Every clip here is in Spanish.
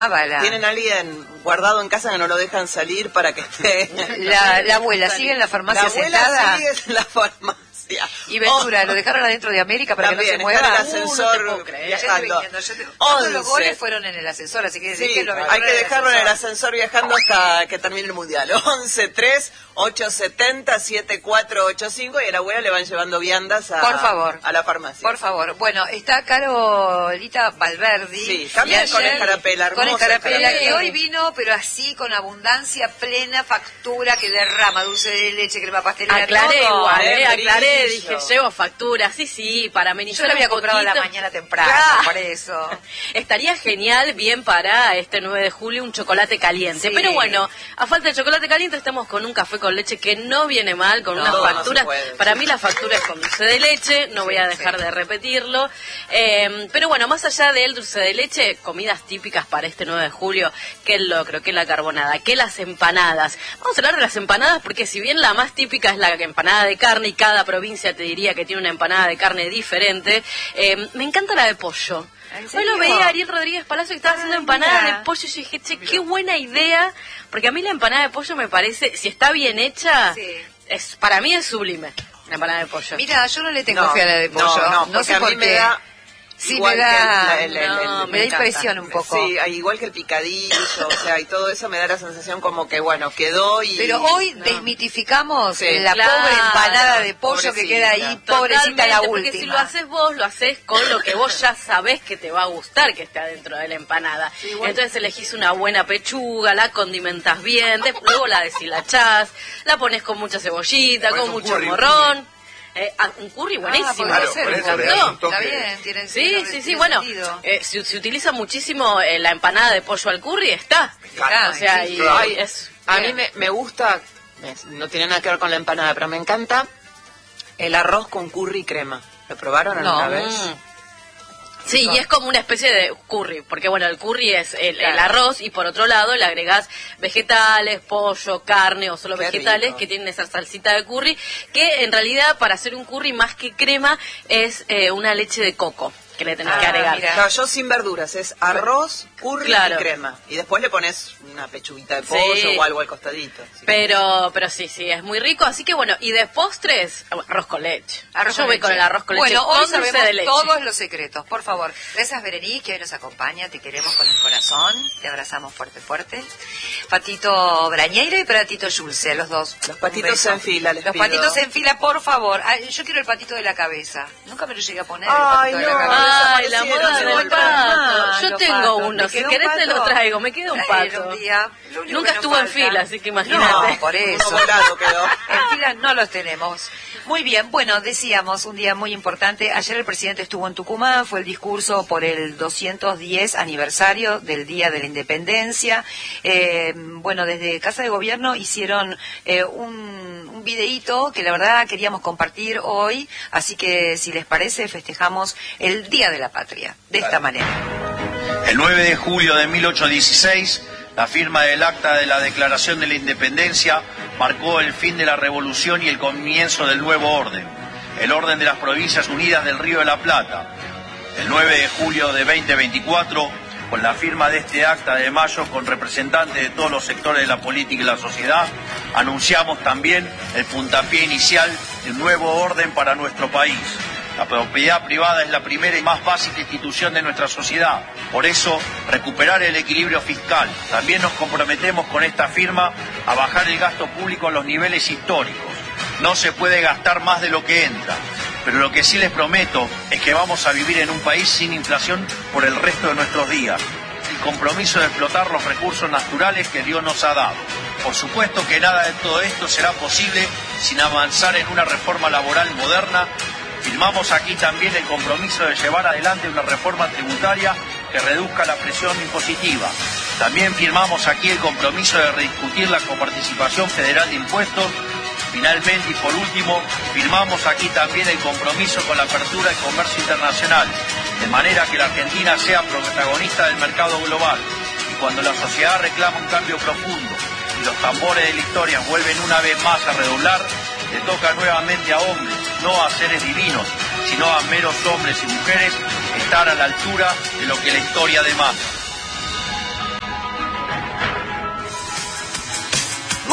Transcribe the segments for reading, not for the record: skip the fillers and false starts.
Tienen a alguien guardado en casa que no lo dejan salir para que esté... La abuela sigue en la farmacia sentada. La abuela sigue en la farmacia. Y Ventura, lo dejaron adentro de América para también, que no se mueva. El ascensor viajando. Todos los goles fueron en el ascensor, así que sí, hay que dejarlo en el ascensor viajando hasta que termine el mundial. 11-3-870-7485 y a la abuela le van llevando viandas a la farmacia. Por favor. Bueno, está Carolita Valverdi. Sí, también con Escarapela, hermosa. Con Escarapela, que hoy vino, pero así con abundancia, plena factura que derrama, dulce de leche, crema pastelera. Aclaré todo. igual, aclaré, dije, llevo factura, sí, para amenizar. Yo lo había comprado a la mañana temprano, por eso. Estaría genial, bien para este 9 de julio, un chocolate caliente. Sí. Pero bueno, a falta de chocolate caliente estamos con un café con leche que no viene mal, con unas facturas. Para mí la factura es con dulce de leche, no voy a dejar de repetirlo. Pero bueno, más allá del dulce de leche, comidas típicas para este 9 de julio, que el locro, que la carbonada, que las empanadas. Vamos a hablar de las empanadas porque si bien la más típica es la empanada de carne y cada provincia te diría que tiene una empanada de carne diferente, me encanta la de pollo. Hoy lo veía Ariel Rodríguez Palacio que estaba haciendo empanada de pollo y yo dije, che, qué buena idea, porque a mí la empanada de pollo me parece, si está bien hecha, para mí es sublime, la empanada de pollo. Mira, yo no le tengo fe a la de pollo, no sé por qué. Sí, me da impresión un poco. Sí, igual que el picadillo, o sea, y todo eso me da la sensación como que, bueno, quedó y... Pero hoy desmitificamos la pobre empanada de pollo que queda ahí, pobrecita la última. Porque si lo haces vos, lo haces con lo que vos ya sabés que te va a gustar que esté adentro de la empanada. Sí, bueno. Entonces elegís una buena pechuga, la condimentás bien, luego la deshilachás, la pones con mucha cebollita, con mucho morrón. Un curry buenísimo. Claro, por eso le das un toque. Está bien, tiene sí, bueno, se utiliza muchísimo la empanada de pollo al curry, está. O sea, a mí me gusta, no tiene nada que ver con la empanada, pero me encanta el arroz con curry y crema. ¿Lo probaron alguna vez? Sí, y es como una especie de curry, porque bueno, el curry es el arroz y por otro lado le agregás vegetales, pollo, carne o solo vegetales que tienen esa salsita de curry, que en realidad para hacer un curry más que crema es una leche de coco que le tenés que agregar. Claro, yo sin verduras, es arroz, curry y crema. Y después le pones una pechuguita de pollo o algo al costadito. Sí. Pero sí, es muy rico. Así que bueno, y de postres, arroz con leche. Yo voy con el arroz con leche. Bueno, hoy con dulce de leche. Todos los secretos, por favor. Gracias, Berenice, que hoy nos acompaña. Te queremos con el corazón. Te abrazamos fuerte, fuerte. Patito Brañeiro y Patito Yulce, los dos. Los patitos en fila, les pido. Los patitos en fila, por favor. Yo quiero el patito de la cabeza. Nunca me lo llegué a poner, el patito de la cabeza. Ay, la moda del pato. Yo tengo uno, si querés te lo traigo, me queda un pato. Nunca estuvo en fila, así que imagínate. No, por eso. En fila no los tenemos. Muy bien, bueno, decíamos, un día muy importante. Ayer el presidente estuvo en Tucumán, fue el discurso por el 210 aniversario del Día de la Independencia. Bueno, desde Casa de Gobierno hicieron un videíto que la verdad queríamos compartir hoy, así que si les parece festejamos el Día de la Patria, de esta manera. El 9 de julio de 1816, la firma del Acta de la Declaración de la Independencia marcó el fin de la revolución y el comienzo del nuevo orden, el orden de las Provincias Unidas del Río de la Plata. El 9 de julio de 2024, con la firma de este acta de mayo con representantes de todos los sectores de la política y la sociedad, anunciamos también el puntapié inicial de un nuevo orden para nuestro país. La propiedad privada es la primera y más básica institución de nuestra sociedad. Por eso, recuperar el equilibrio fiscal. También nos comprometemos con esta firma a bajar el gasto público a los niveles históricos. No se puede gastar más de lo que entra. Pero lo que sí les prometo es que vamos a vivir en un país sin inflación por el resto de nuestros días. El compromiso de explotar los recursos naturales que Dios nos ha dado. Por supuesto que nada de todo esto será posible sin avanzar en una reforma laboral moderna. Firmamos aquí también el compromiso de llevar adelante una reforma tributaria que reduzca la presión impositiva. También firmamos aquí el compromiso de rediscutir la coparticipación federal de impuestos. Finalmente y por último, firmamos aquí también el compromiso con la apertura del comercio internacional, de manera que la Argentina sea protagonista del mercado global. Y cuando la sociedad reclama un cambio profundo y los tambores de la historia vuelven una vez más a redoblar, le toca nuevamente a hombres, no a seres divinos, sino a meros hombres y mujeres, estar a la altura de lo que la historia demanda.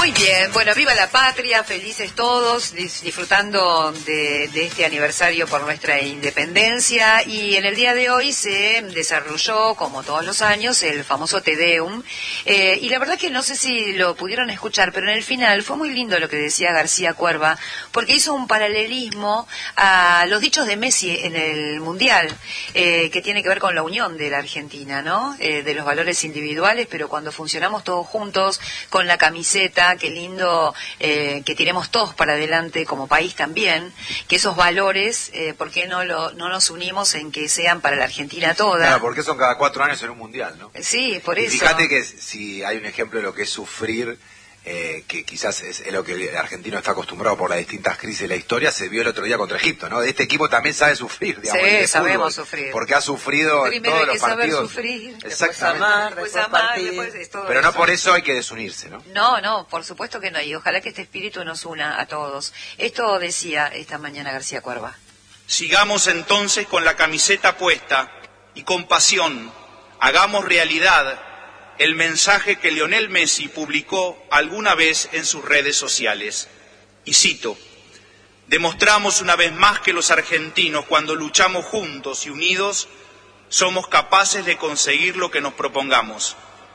Muy bien, bueno, viva la patria, felices todos, disfrutando de este aniversario por nuestra independencia. Y en el día de hoy se desarrolló, como todos los años, el famoso Te Deum. Y la verdad que no sé si lo pudieron escuchar, pero en el final fue muy lindo lo que decía García Cuerva, porque hizo un paralelismo a los dichos de Messi en el Mundial, que tiene que ver con la unión de la Argentina, ¿no? De los valores individuales, pero cuando funcionamos todos juntos, con la camiseta, qué lindo que tiremos todos para adelante como país también, que esos valores, ¿por qué no nos unimos en que sean para la Argentina toda? Claro, porque son cada 4 años en un mundial, ¿no? Sí, por eso. Fíjate que si hay un ejemplo de lo que es sufrir, que quizás es lo que el argentino está acostumbrado por las distintas crisis de la historia, se vio el otro día contra Egipto, ¿no? Este equipo también sabe sufrir, digamos. Sí, sabemos sufrir. Porque ha sufrido en todos los partidos. Sufrir, exactamente. Después amar, después todo. Pero no por eso hay que desunirse, ¿no? No, por supuesto que no, y ojalá que este espíritu nos una a todos. Esto decía esta mañana García Cuerva. Sigamos entonces con la camiseta puesta y con pasión hagamos realidad el mensaje que Lionel Messi publicó alguna vez en sus redes sociales. Y cito: demostramos una vez más que los argentinos, cuando luchamos juntos y unidos, somos capaces de conseguir lo que nos propongamos.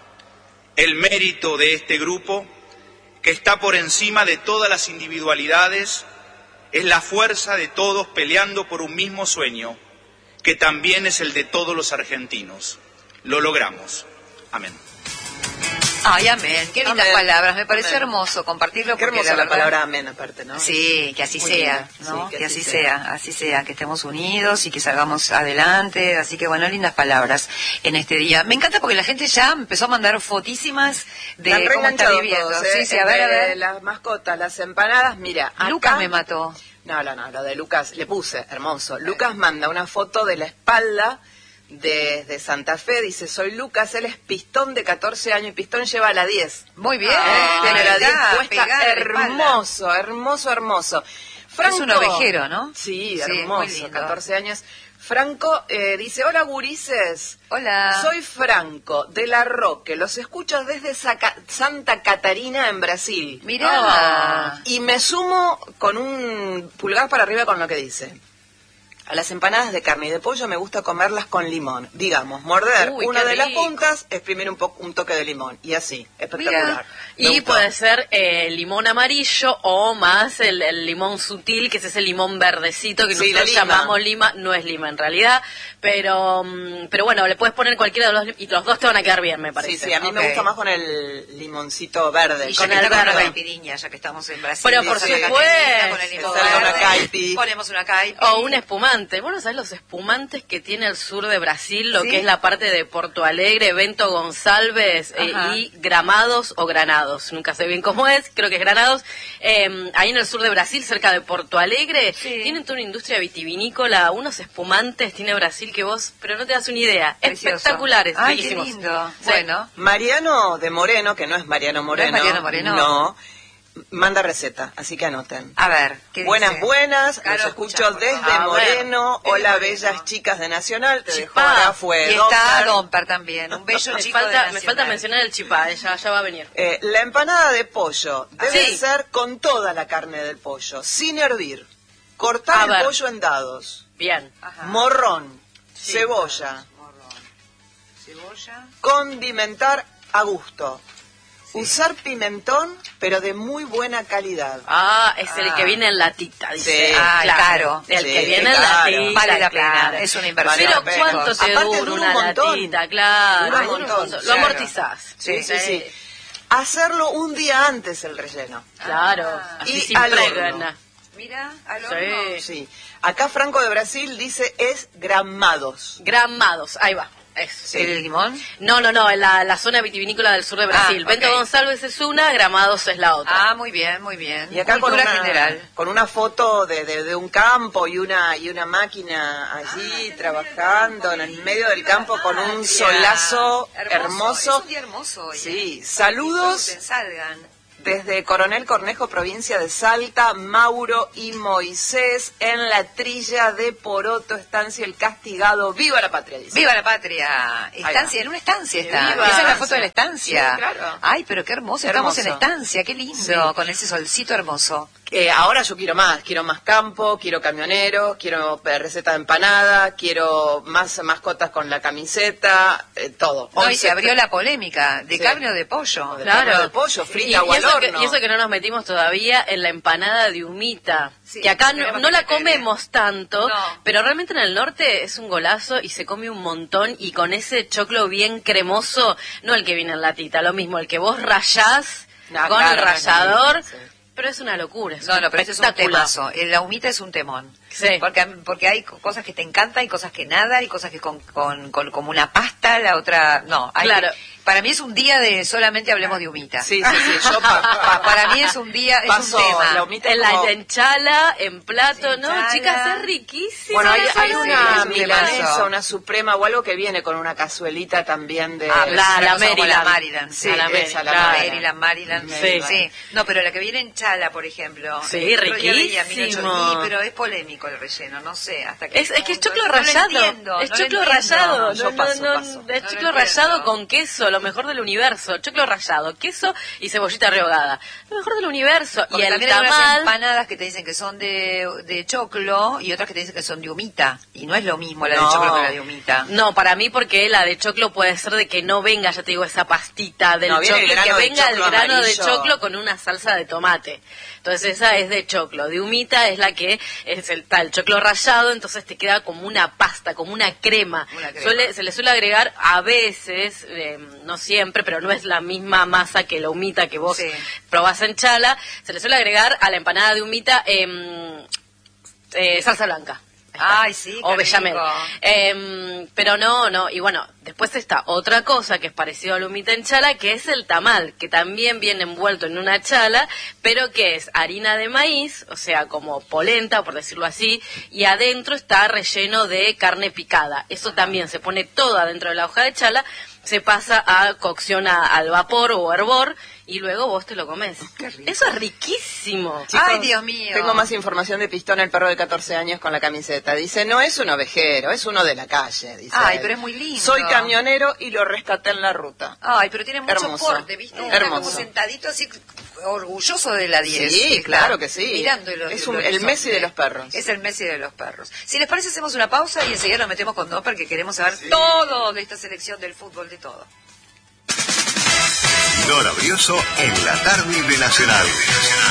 El mérito de este grupo, que está por encima de todas las individualidades, es la fuerza de todos peleando por un mismo sueño, que también es el de todos los argentinos. Lo logramos. Amén. Ay, amén. Qué lindas palabras. Me pareció hermoso compartirlo. Qué hermosa la palabra amén, aparte, ¿no? Sí, que así muy sea, linda. ¿no? Sí, que así sea, que estemos unidos y que salgamos adelante. Así que, bueno, lindas palabras en este día. Me encanta porque la gente ya empezó a mandar fotísimas de cómo está viviendo. Todos, sí, a ver. Las mascotas, las empanadas, mira. Lucas acá... me mató. No, lo de Lucas, le puse, hermoso. Lucas manda una foto de la espalda desde Santa Fe, dice: soy Lucas, él es Pistón de 14 años y Pistón lleva la 10. Muy bien. Tiene la 10 puesta, hermoso. Franco, es un ovejero, ¿no? Sí, hermoso, 14 años. Franco dice: hola gurises. Hola. Soy Franco, de La Roque, los escucho desde Santa Catarina en Brasil. Mirá. Y me sumo con un pulgar para arriba con lo que dice. A las empanadas de carne y de pollo me gusta comerlas con limón. Digamos, morder una de las puntas, exprimir un toque de limón. Y así, espectacular. Y puede ser limón amarillo o más el limón sutil, que es ese limón verdecito que nosotros llamamos lima. No es lima en realidad, pero bueno, le puedes poner cualquiera de los dos y los dos te van a quedar bien, me parece. Sí, a mí me gusta más con el limoncito verde. Y con el verde. Con caipirinha, ya que estamos en Brasil. Pero por supuesto. Con el limón verde, ponemos una caipi. O un espumante. Bueno, ¿sabes los espumantes que tiene el sur de Brasil? Lo que es la parte de Porto Alegre, Bento Gonçalves y Gramados o Granados. Nunca sé bien cómo es, creo que es Granados. Ahí en el sur de Brasil, cerca de Porto Alegre, tienen toda una industria vitivinícola, unos espumantes tiene Brasil que vos, pero no te das una idea. Precioso. Espectaculares, ay, bellísimos. Qué lindo. Sí. Bueno. Mariano de Moreno, que no es Mariano Moreno. ¿No es Mariano Moreno? No. Manda receta, así que anoten. A ver, ¿qué buenas, dice? Los Claro, escucho desde Moreno. Moreno. Hola, bellas chicas de Nacional. Te dejo ahora fue y está Domper también, un bello chico de Nacional. Me falta mencionar el chipá, ya va a venir. La empanada de pollo debe ser con toda la carne del pollo, sin hervir. Cortar el pollo en dados. Bien. Ajá. Morrón, cebolla. Condimentar a gusto. Usar pimentón, pero de muy buena calidad. Es el que viene en latita, dice. Sí, claro. El que viene en latita. Vale la pena, es una inversión. Pero ¿cuánto te dura una latita? Claro. Dura un montón. Lo amortizás. Sí. Hacerlo un día antes el relleno. Claro. Así Y sin al pregna. horno. Mira, al horno. Sí. Acá Franco de Brasil dice es gramados. Gramados, ahí va. Eso. ¿El limón? No, en la zona vitivinícola del sur de Brasil. Bento Gonçalves es una, Gramados es la otra. Muy bien, muy bien. Y acá general. con una foto de un campo y una máquina allí trabajando en el medio del campo con un solazo hermoso. Es un día hermoso hoy. Sí, saludos Desde Coronel Cornejo, provincia de Salta, Mauro y Moisés en la trilla de Poroto, estancia El Castigado. ¡Viva la patria! Dice. ¡Viva la patria! Estancia, en una estancia está. Viva. Esa es la foto de la estancia. Sí, claro. Ay, pero qué hermoso. Estamos en estancia, qué lindo, sí. Con ese solcito hermoso. Ahora yo quiero más campo, quiero camioneros, quiero receta de empanada, quiero más mascotas con la camiseta, todo. No, y se abrió la polémica, ¿de carne o de pollo? Claro, de pollo, frita o al horno. Y eso que no nos metimos todavía en la empanada de humita, que acá no la comemos tanto, pero realmente en el norte es un golazo y se come un montón, y con ese choclo bien cremoso, no el que viene en latita, lo mismo, el que vos rayás con el rallador. Pero es una locura. Pero este es un temazo. La humita es un temón. Sí. Porque hay cosas que te encantan y cosas que nada, y cosas que con como una pasta, la otra no. Claro. Para mí es un día de solamente hablemos de humita. Sí. Yo para mí es un día, es un tema. La humita en como... la enchala, en plato, ¿no? Enchala. Chicas, es riquísimo. Bueno, hay una milanesa, milanesa, una suprema o algo que viene con una cazuelita también de... la Maryland. Sí, la Maryland. Sí. No, pero la que viene en chala, por ejemplo. Sí, riquísimo. Pero es polémico el relleno, no sé. Hasta que es que es choclo rallado. Es choclo rallado. Es choclo rallado con queso, lo mejor del universo. Choclo rallado, queso y cebollita rehogada. Lo mejor del universo. Porque y el también hay unas tamal... empanadas que te dicen que son de choclo y otras que te dicen que son de humita. Y no es lo mismo la de choclo que la de humita. No, para mí, porque la de choclo puede ser de que no venga, ya te digo, esa pastita del choclo, que venga el grano de choclo con una salsa de tomate. Entonces esa es de choclo. De humita es la que es el choclo rallado, entonces te queda como una pasta, como una crema. Se le suele agregar a veces, no siempre, pero no es la misma masa que la humita que vos probás en chala. Se le suele agregar a la empanada de humita salsa blanca. Ay, sí, o bechamel. Pero no, y bueno, después está otra cosa que es parecido a la humita en chala, que es el tamal, que también viene envuelto en una chala, pero que es harina de maíz, o sea, como polenta, por decirlo así, y adentro está relleno de carne picada. Eso también se pone todo adentro de la hoja de chala, se pasa a cocción al vapor o hervor, y luego vos te lo comés. Eso es riquísimo. Chicos, ay, Dios mío. Tengo más información de Pistón, el perro de 14 años con la camiseta. Dice, no es un ovejero, es uno de la calle. Dice ay, él. pero es muy lindo. Soy camionero y lo rescaté en la ruta. Ay, pero tiene mucho Hermoso. porte, ¿viste? Está como sentadito así, orgulloso de la 10. Sí, claro que sí. Mirándolo. Es el Messi de los perros. Es el Messi de los perros. Si les parece, hacemos una pausa y enseguida nos metemos con Dopper, que queremos saber todo de esta selección del fútbol, de todo. Nora Brioso en la tarde de Nacional.